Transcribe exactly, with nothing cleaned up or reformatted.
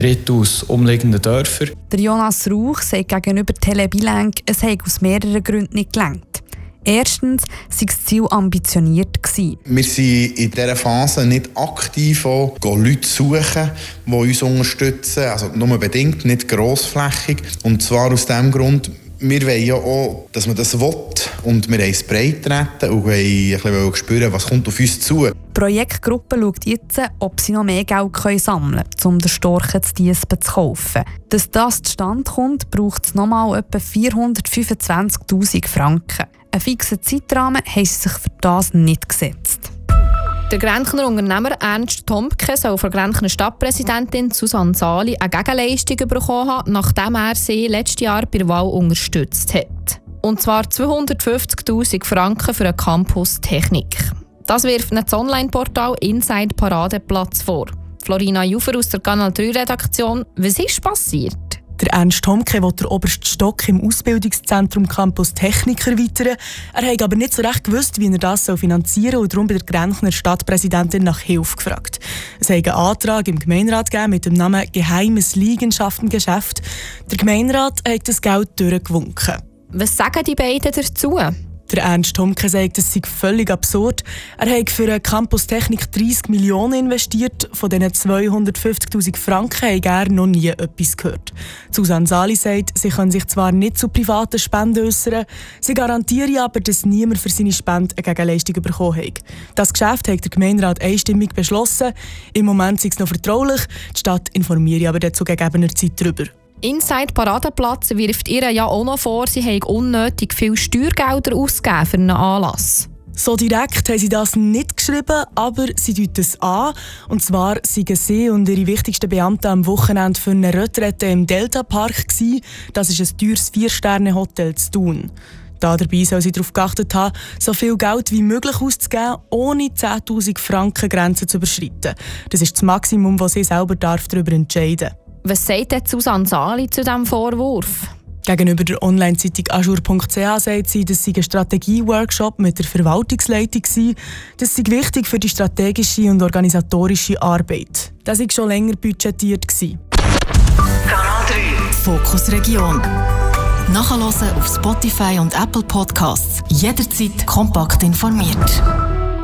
Leute aus umliegenden Dörfern. Der Jonas Rauch sagt gegenüber Telebilank, es habe aus mehreren Gründen nicht gelangt. Erstens war das Ziel ambitioniert. Wir sind in dieser Phase nicht aktiv auch, Leute suchen, die uns unterstützen. Also nur bedingt, nicht grossflächig. Und zwar aus dem Grund, wir wollen ja auch, dass man das will. Und wir wollen es breit treten und wollen ein bisschen spüren, was kommt auf uns zu. Die Projektgruppe schaut jetzt, ob sie noch mehr Geld sammeln können, um den Storchen zu Diesben zu kaufen. Dass das zustande kommt, braucht es nochmal etwa vierhundertfünfundzwanzigtausend Franken. Einen fixen Zeitrahmen haben sie sich für das nicht gesetzt. Der Grenchner Unternehmer Ernst Tomke soll von der Grenchner Stadtpräsidentin Susanne Sali eine Gegenleistung bekommen haben, nachdem er sie letztes Jahr bei der Wahl unterstützt hat. Und zwar zweihundertfünfzigtausend Franken für einen Campus Technik. Das wirft das Online-Portal Inside Paradeplatz vor. Florina Jufer aus der Kanal drei Redaktion. Was ist passiert? Der Ernst Tomke will den obersten Stock im Ausbildungszentrum Campus Technik erweitern. Er hat aber nicht so recht gewusst, wie er das finanzieren soll und darum bei der Grenchner Stadtpräsidentin nach Hilfe gefragt. Es hat einen Antrag im Gemeinderat gegeben mit dem Namen «Geheimes Liegenschaftengeschäft». Der Gemeinderat hat das Geld durchgewunken. Was sagen die beiden dazu? Der Ernst Tomke sagt, es sei völlig absurd. Er hat für einen Campus Technik dreissig Millionen investiert. Von diesen zweihundertfünfzigtausend Franken hat er noch nie etwas gehört. Susanne Sali sagt, sie können sich zwar nicht zu privaten Spenden äußern, sie garantieren aber, dass niemand für seine Spende eine Gegenleistung bekommen hat. Das Geschäft hat der Gemeinderat einstimmig beschlossen. Im Moment sei es noch vertraulich. Die Stadt informiert aber dazu gegebener Zeit darüber. Inside Paradeplatz wirft ihr ja auch noch vor, sie haben unnötig viel Steuergelder ausgegeben für einen Anlass. So direkt haben sie das nicht geschrieben, aber sie deuten es an. Und zwar waren sie und ihre wichtigsten Beamten am Wochenende für eine Retrette im Delta Park. Das ist ein teures Vier-Sterne-Hotel zu Thun. Da dabei soll sie darauf geachtet haben, so viel Geld wie möglich auszugeben, ohne zehntausend Franken Grenzen zu überschreiten. Das ist das Maximum, das sie selber darüber entscheiden darf. Was sagt denn Susanne Sali zu diesem Vorwurf? Gegenüber der Online-Zeitung ajour punkt c h sagt sie, dass sie ein Strategie-Workshop mit der Verwaltungsleitung war. Das sei wichtig für die strategische und organisatorische Arbeit. Das war schon länger budgetiert. Kanal drei Fokus Region. Nachhören auf Spotify und Apple Podcasts. Jederzeit kompakt informiert.